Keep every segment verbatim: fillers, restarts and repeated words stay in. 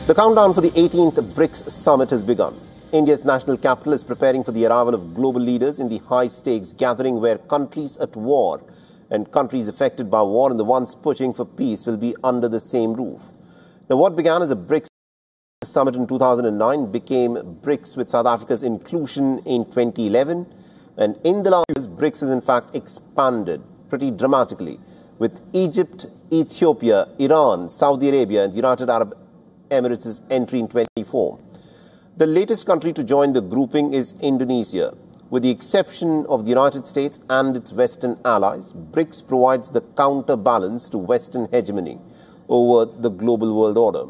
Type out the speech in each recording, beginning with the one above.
The countdown for the eighteenth BRICS summit has begun. India's national capital is preparing for the arrival of global leaders in the high-stakes gathering where countries at war and countries affected by war and the ones pushing for peace will be under the same roof. Now, what began as a BRICS summit in two thousand nine became BRICS with South Africa's inclusion in twenty eleven. And in the last years, BRICS has in fact expanded pretty dramatically with Egypt, Ethiopia, Iran, Saudi Arabia and the United Arab Emirates' entry in twenty-four. The latest country to join the grouping is Indonesia. With the exception of the United States and its Western allies, BRICS provides the counterbalance to Western hegemony over the global world order.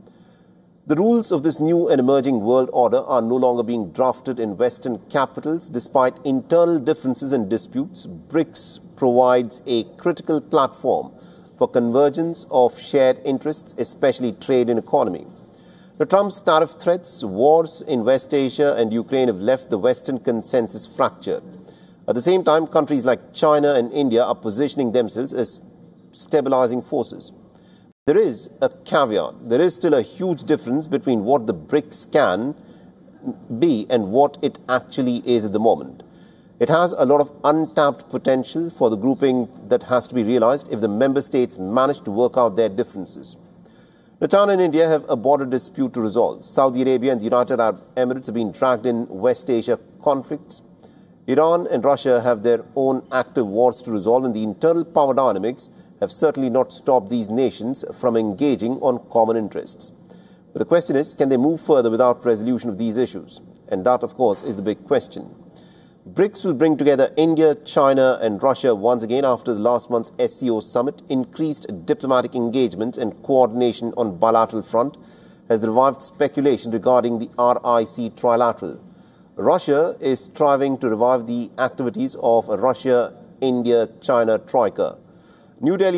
The rules of this new and emerging world order are no longer being drafted in Western capitals. Despite internal differences and disputes, BRICS provides a critical platform for convergence of shared interests, especially trade and economy. The Trump's tariff threats, wars in West Asia and Ukraine have left the Western consensus fractured. At the same time, countries like China and India are positioning themselves as stabilizing forces. There is a caveat. There is still a huge difference between what the BRICS can be and what it actually is at the moment. It has a lot of untapped potential for the grouping that has to be realized if the member states manage to work out their differences. Now, China and India have a border dispute to resolve. Saudi Arabia and the United Arab Emirates have been dragged in West Asia conflicts. Iran and Russia have their own active wars to resolve, and the internal power dynamics have certainly not stopped these nations from engaging on common interests. But the question is, can they move further without resolution of these issues? And that, of course, is the big question. BRICS will bring together India, China and Russia once again after the last month's S C O summit. Increased diplomatic engagements and coordination on bilateral front has revived speculation regarding the R I C trilateral. Russia is striving to revive the activities of a Russia-India-China troika. New Delhi